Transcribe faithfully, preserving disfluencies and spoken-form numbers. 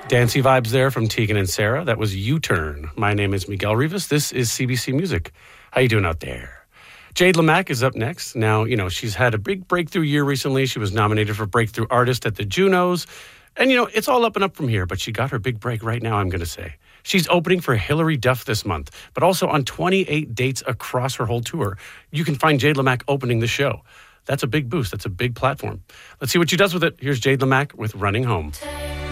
Dancey vibes there from Tegan and Sarah. That was U-Turn. My name is Miguel Rivas. This is C B C Music. How you doing out there? Jade Lamack is up next. Now, you know, she's had a big breakthrough year recently. She was nominated for Breakthrough Artist at the Junos. And, you know, it's all up and up from here, but she got her big break right now, I'm going to say. She's opening for Hilary Duff this month, but also on twenty-eight dates across her whole tour. You can find Jade Lamack opening the show. That's a big boost. That's a big platform. Let's see what she does with it. Here's Jade Lamack with Running Home. Take